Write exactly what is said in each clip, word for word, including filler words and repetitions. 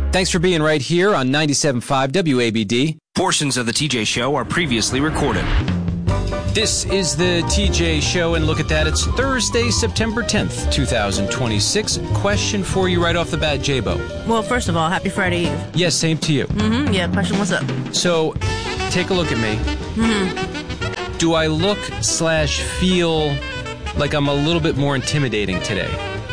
Thanks for being right here on ninety-seven point five W A B D. Portions of the T J Show are previously recorded. This is the T J Show, and look at that. It's Thursday, September tenth, twenty twenty-six. Question for you right off the bat, J-Bo. Well, first of all, happy Friday Eve. Yes, same to you. Mm-hmm. Yeah, question, what's up? So, take a look at me. Mm-hmm. Do I look slash feel like I'm a little bit more intimidating today?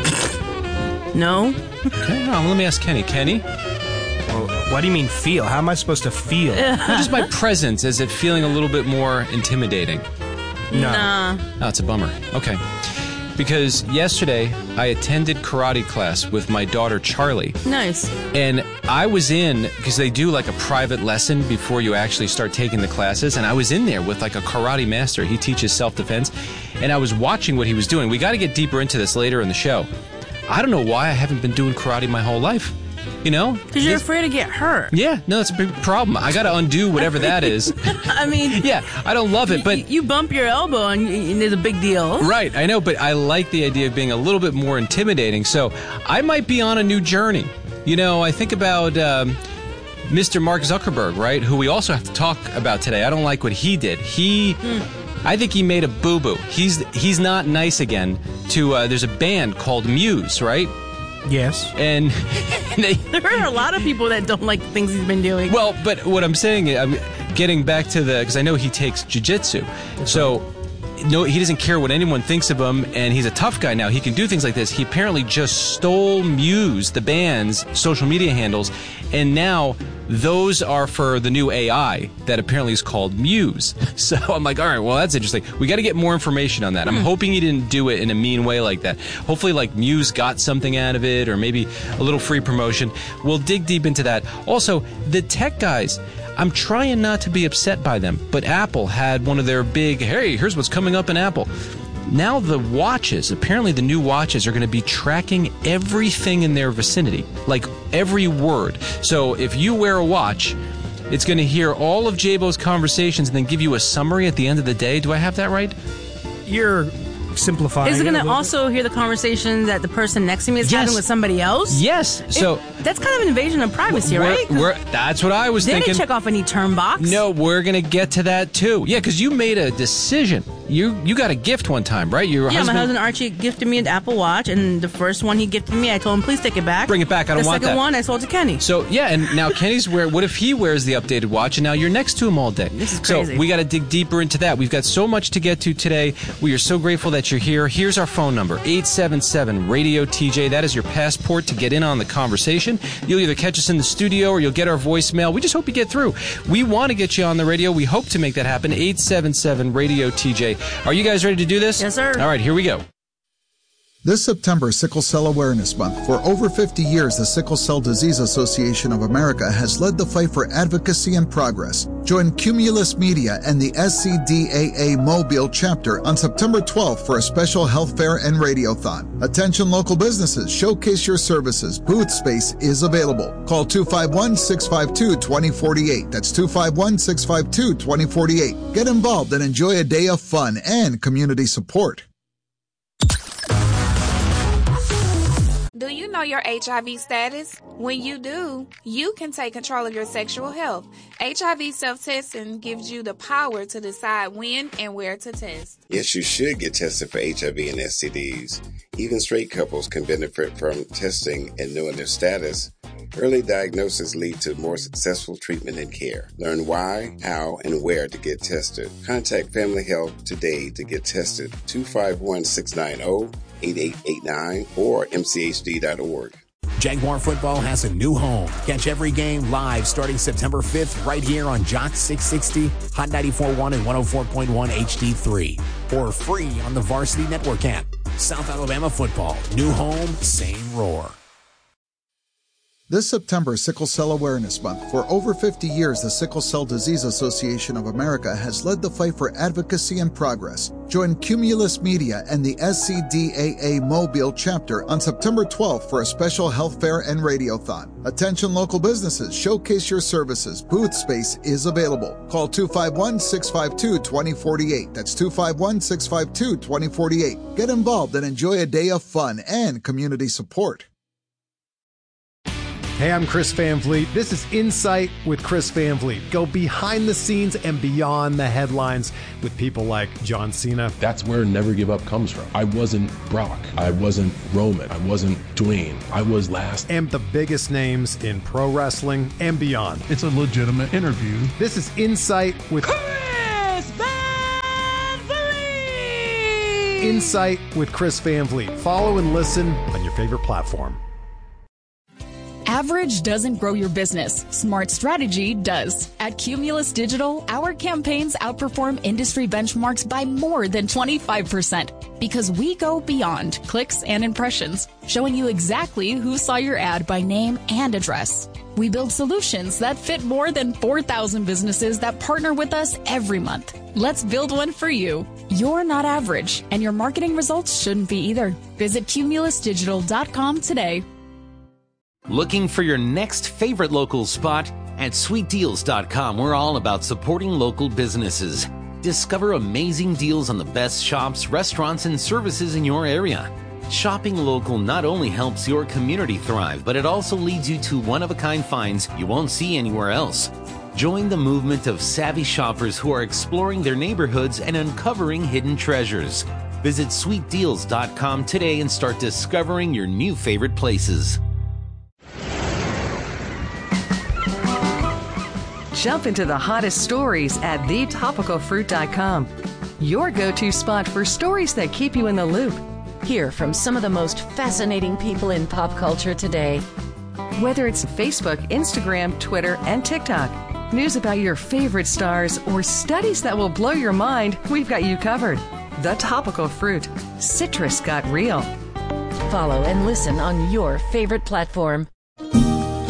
No. Okay, no, let me ask Kenny. Kenny? Well, what do you mean feel? How am I supposed to feel? Well, just my presence, is it feeling a little bit more intimidating? No. Nah. Oh, it's a bummer. Okay. Because yesterday, I attended karate class with my daughter, Charlie. Nice. And I was in, because they do like a private lesson before you actually start taking the classes, and I was in there with like a karate master. He teaches self-defense, and I was watching what he was doing. We got to get deeper into this later in the show. I don't know why I haven't been doing karate my whole life. You know? Because you're afraid to get hurt. Yeah, no, it's a big problem. I got to undo whatever that is. I mean... Yeah, I don't love it, but... You, you bump your elbow and, and it's a big deal. Right, I know, but I like the idea of being a little bit more intimidating, so I might be on a new journey. You know, I think about um, Mister Mark Zuckerberg, right, who we also have to talk about today. I don't like what he did. He... Mm. I think he made a boo-boo. He's he's not nice again to... Uh, there's a band called Muse, right? Yes. And they... There are a lot of people that don't like things he's been doing. Well, but what I'm saying is, I'm getting back to the... Because I know he takes jiu-jitsu. So, no, he doesn't care what anyone thinks of him, and he's a tough guy now. He can do things like this. He apparently just stole Muse, the band's social media handles, and now... Those are for the new A I that apparently is called Muse. So I'm like, all right, well, that's interesting. We got to get more information on that. I'm hoping he didn't do it in a mean way like that. Hopefully, like, Muse got something out of it, or maybe a little free promotion. We'll dig deep into that. Also, the tech guys, I'm trying not to be upset by them, but Apple had one of their big, hey, here's what's coming up in Apple. Now the watches, apparently the new watches are going to be tracking everything in their vicinity, like every word. So if you wear a watch, it's going to hear all of J-Bo's conversations and then give you a summary at the end of the day. Do I have that right? You're simplifying. Is it going a to little also bit? hear the conversation that the person next to me is Yes. having with somebody else? Yes. So It- that's kind of an invasion of privacy, we're, right? we're, that's what I was They thinking. didn't check off any term box. No, we're going to get to that too. Yeah, because you made a decision. You you got a gift one time, right? Your Yeah, husband, my husband Archie gifted me an Apple Watch, and the first one he gifted me, I told him, please take it back. Bring it back. I don't the want second that. one, I sold to Kenny. So, yeah, and now Kenny's wear. What if he wears the updated watch and now you're next to him all day? This is crazy. So we got to dig deeper into that. We've got so much to get to today. We are so grateful that you're here. Here's our phone number, eight seven seven radio T J. That is your passport to get in on the conversation. You'll either catch us in the studio or you'll get our voicemail. We just hope you get through. We want to get you on the radio. We hope to make that happen. eight seven seven radio T J. Are you guys ready to do this? Yes, sir. All right, here we go. This September is Sickle Cell Awareness Month. For over fifty years, the Sickle Cell Disease Association of America has led the fight for advocacy and progress. Join Cumulus Media and the S C D A A Mobile chapter on September twelfth for a special health fair and radiothon. Attention local businesses, showcase your services. Booth space is available. Call two five one, six five two, two zero four eight. That's two five one, six five two, two zero four eight. Get involved and enjoy a day of fun and community support. Do you know your H I V status? When you do, you can take control of your sexual health. H I V self-testing gives you the power to decide when and where to test. Yes, you should get tested for H I V and S T Ds. Even straight couples can benefit from testing and knowing their status. Early diagnosis leads to more successful treatment and care. Learn why, how, and where to get tested. Contact Family Health today to get tested. two five one, six nine zero, eight eight eight nine or m c h d dot org. Jaguar football has a new home. Catch every game live starting September fifth right here on Jock six sixty, Hot ninety-four point one and one oh four point one H D three. Or free on the Varsity Network app. South Alabama football. New home, same roar. This September is Sickle Cell Awareness Month. For over fifty years, the Sickle Cell Disease Association of America has led the fight for advocacy and progress. Join Cumulus Media and the S C D A A Mobile chapter on September twelfth for a special health fair and radiothon. Attention local businesses, showcase your services. Booth space is available. Call two five one, six five two, two zero four eight. That's two five one, six five two, two zero four eight. Get involved and enjoy a day of fun and community support. Hey, I'm Chris Van Vliet. This is Insight with Chris Van Vliet. Go behind the scenes and beyond the headlines with people like John Cena. That's where Never Give Up comes from. I wasn't Brock. I wasn't Roman. I wasn't Dwayne. I was last. And the biggest names in pro wrestling and beyond. It's a legitimate interview. This is Insight with Chris Van Vliet. Insight with Chris Van Vliet. Follow and listen on your favorite platform. Average doesn't grow your business. Smart strategy does. At Cumulus Digital, our campaigns outperform industry benchmarks by more than twenty-five percent because we go beyond clicks and impressions, showing you exactly who saw your ad by name and address. We build solutions that fit more than four thousand businesses that partner with us every month. Let's build one for you. You're not average, and your marketing results shouldn't be either. Visit cumulus digital dot com today. Looking for your next favorite local spot? At sweet deals dot com, we're all about supporting local businesses. Discover amazing deals on the best shops, restaurants, and services in your area. Shopping local not only helps your community thrive, but it also leads you to one-of-a-kind finds you won't see anywhere else. Join the movement of savvy shoppers who are exploring their neighborhoods and uncovering hidden treasures. Visit sweet deals dot com today and start discovering your new favorite places. Jump into the hottest stories at the topical fruit dot com. Your go-to spot for stories that keep you in the loop. Hear from some of the most fascinating people in pop culture today. Whether it's Facebook, Instagram, Twitter, and TikTok, news about your favorite stars, or studies that will blow your mind, we've got you covered. The Topical Fruit. Citrus got real. Follow and listen on your favorite platform.